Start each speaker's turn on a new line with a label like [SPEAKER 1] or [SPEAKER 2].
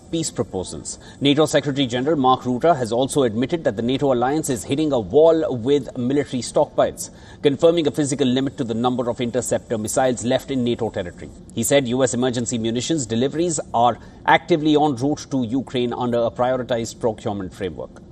[SPEAKER 1] peace proposals. NATO Secretary General Mark Rutte has also admitted that the NATO alliance is hitting a wall with military stockpiles, confirming a physical limit to the number of interceptor missiles left in NATO territory. He said US emergency munitions deliveries are actively en route to Ukraine under a prioritized procurement framework.